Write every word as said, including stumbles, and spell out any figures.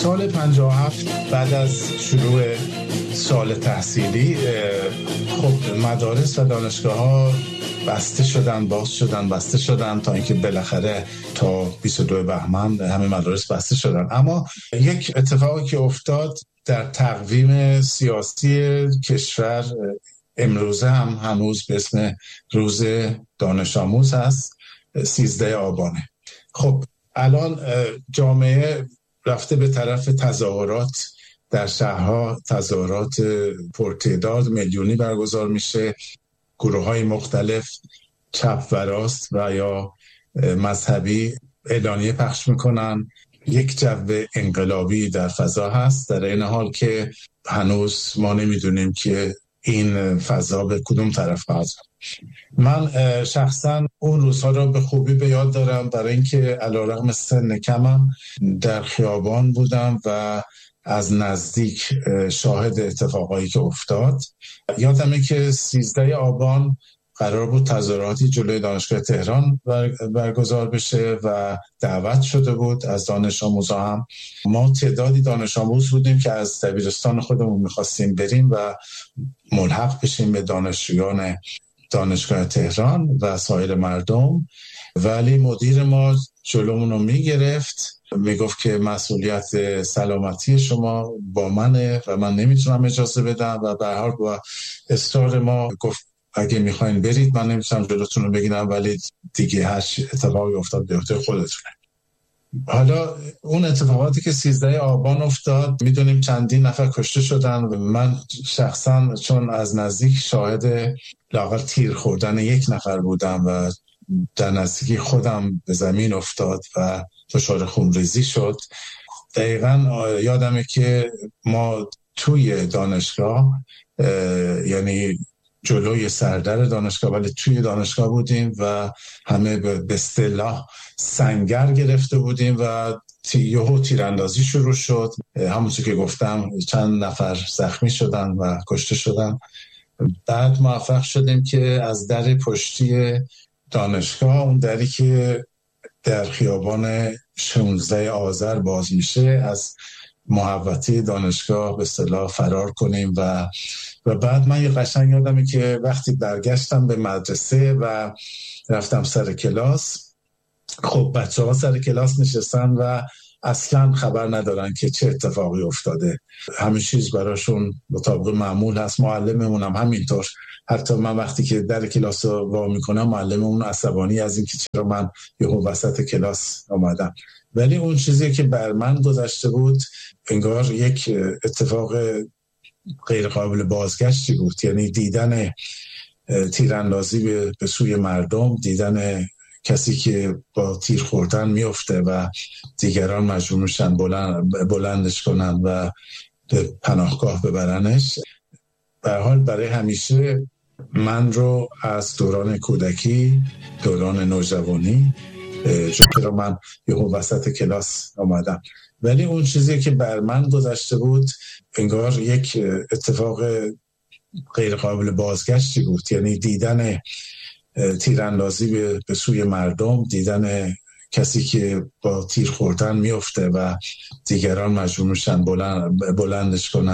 سال پنجاه و هفت بعد از شروع سال تحصیلی خب مدارس و دانشگاه ها بسته شدن باز شدن بسته شدن تا اینکه بالاخره تا بیست و دو بهمن همه مدارس بسته شدن. اما یک اتفاقی که افتاد در تقویم سیاسی کشور امروزه هم هنوز به اسم روز دانش آموز هست، سیزده آبانه. خب الان جامعه رفته به طرف تظاهرات در شهرها، تظاهرات پرتعداد میلیونی برگزار میشه، گروه های مختلف چپ و راست و یا مذهبی اعلامیه پخش میکنن. یک جو انقلابی در فضا هست، در این حال که هنوز ما نمیدونیم که این فضا به کدوم طرف خواهد. من شخصا اون روزها رو به خوبی به یاد دارم، برای اینکه علیرغم سن کمم در خیابان بودم و از نزدیک شاهد اتفاقایی که افتاد. یادمه که سیزده آبان قرار بود تظاهراتی جلوی دانشگاه تهران برگزار بشه و دعوت شده بود از دانش آموزا. هم ما تعدادی دانش آموز بودیم که از دبیرستان خودمون میخواستیم بریم و ملحق بشیم به دانشجویان دانشگاه تهران و سایر مردم، ولی مدیر ما جلومون رو میگرفت، میگفت که مسئولیت سلامتی شما با منه و من نمیتونم اجازه بدم و به هر حال با اصرار ما گفت اگه میخواین برید، من نمیتونم جلوتون رو بگیرم، ولی دیگه هر اتفاقی افتاد به عهده خودتونه. حالا اون اتفاقاتی که سیزده آبان افتاد، میدونیم چندین نفر کشته شدن. من شخصا چون از نزدیک شاهد لااقل تیر خوردن یک نفر بودم و در نزدیکی خودم به زمین افتاد و دچار خونریزی شد. دقیقاً یادمه که ما توی دانشگاه، یعنی جلوی سردر دانشگاه ولی توی دانشگاه بودیم و همه به اصطلاح سنگر گرفته بودیم و یهو تیراندازی شروع شد. همونطور که گفتم چند نفر زخمی شدن و کشته شدن. بعد موفق شدیم که از در پشتی دانشگاه، اون دری که در خیابان شانزده آذر باز میشه، از محوطه دانشگاه به اصطلاح فرار کنیم و و بعد من یه قشنگ یادمه که وقتی برگشتم به مدرسه و رفتم سر کلاس، خب بچه ها سر کلاس نشستن و اصلا خبر ندارن که چه اتفاقی افتاده. همه چیز براشون مطابق معمول هست. معلممون هم همینطور. حتی من وقتی که در کلاس رو وا میکنم، معلممون عصبانی از این که چرا من یهو وسط کلاس آمدم. ولی اون چیزی که بر من گذشته بود انگار یک اتفاق غیر قابل بازگشتی بود. یعنی دیدن تیراندازی به, به سوی مردم، دیدن کسی که با تیر خوردن میفته و دیگران مجبور میشن بلند بلندش کنن و به پناهگاه ببرنش. به هر حال برای همیشه من رو از دوران کودکی، دوران نوجوانی، چون من یهو وسط کلاس آمدم، ولی اون چیزی که بر من گذشته بود انگار یک اتفاق غیر قابل بازگشتی بود. یعنی دیدن تیراندازی به, به سوی مردم، دیدن کسی که با تیر خوردن میفته و دیگران مجبور میشن بلند بلندش کنن